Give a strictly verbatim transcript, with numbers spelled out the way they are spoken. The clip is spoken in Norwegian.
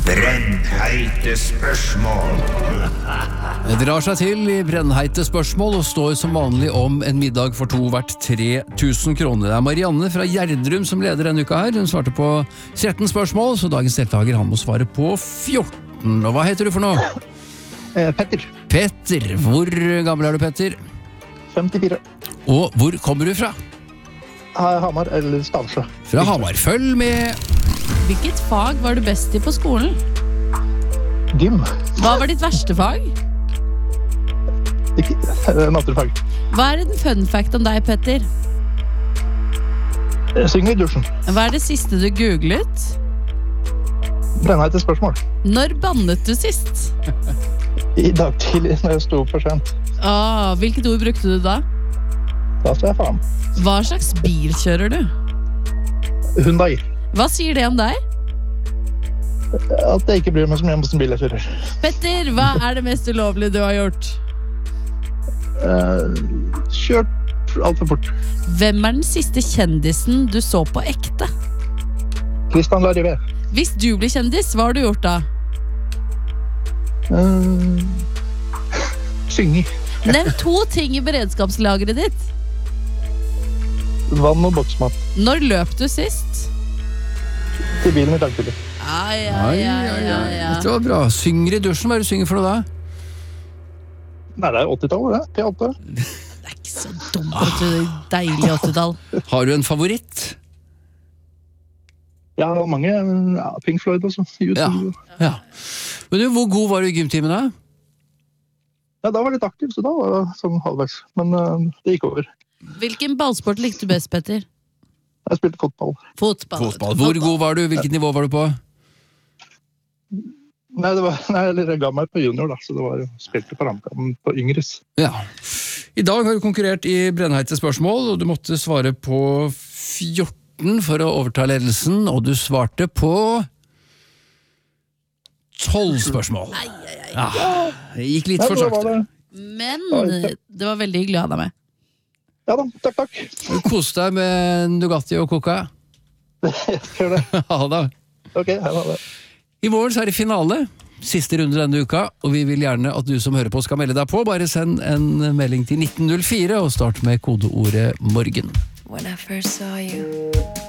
Brennheite spørsmål. Det drar seg til i brennheite spørsmål og står som vanlig om en middag for to verdt tre tusen kroner. Det er Marianne fra Gjerdrum som leder denne uka her. Hun svarte på tretten spørsmål, så dagens deltaker han må svare på fjorten. Og hva heter du for noe? Eh, Petter. Petter. Hvor gammel er du, Petter? femtifire. Og hvor kommer du fra? Hamar eller Stavsjø. Fra Hamar. Følg med. Hvilket fag var du best i på skolen? Gym. Hva var ditt verste fag? Ikke eh, naturfag. Hva er en fun fact om deg, Petter? Jeg synger i dusjen. Hva er det siste du googlet? Brennheite spørsmål. Når bannet du sist? I dag tidlig når jeg sto opp for sent. Ah, hvilket ord brukte du da? Da står jeg faen. Hva slags bil kjører du? Hyundai. Hva sier det om deg? At jeg ikke bryr meg så mye om hvordan bil jeg kjører. Petter, hva er det mest ulovlige du har gjort? Eh, kjørt alt for fort. Hvem er den siste kjendisen du så på ekte? Christian Larivé. Hvis du blir kjendis, hva har du gjort da? Eh, synge. Nevn to ting i beredskapslageret ditt. Vann og boksmat. Når løp du sist? Til bilen i dag tidlig. Ai, ai, ai, ai, ai. Det var bra. Synger i dusjen. Hva er det du synger for noe da? Nei, det er åttitallet, det. P åtte. Det er ikke så dumt at du er deilig åttitall. Har du en favoritt? Ja, mange. Ja, Pink Floyd også. YouTube. Ja. Ja. Men du, hvor god var du i gymtimen da? Ja, da var jeg litt aktiv, så da var det sånn halvveis. Men uh, det gikk over. Hvilken ballsport likte du best, Petter? Jeg spilte fotball. Fotball. Fotball. Hvor god var du? Hvilket nivå var du på? Nei, det var, nei, jeg ga meg på junior, da, så det var spilte på rampen på yngres. Ja. I dag har du konkurrert i brennheite spørsmål, og du måtte svare på fjorten for å overta ledelsen, og du svarte på tolv spørsmål. Ai, ai, ai. Ja, det gikk litt Ja, for da var sakte. det. Men det var veldig hyggelig å ha deg med. Ja da, takk, takk. Du koste deg med Nugatti og Coca. Gjør det. Ha det. Ok, her var det. I morgen så er det finale. Siste runde denne uka, og vi vil gjerne at du som hører på skal melde deg på. Bare send en melding til nitten null fire og start med kodeordet morgen. When I first saw you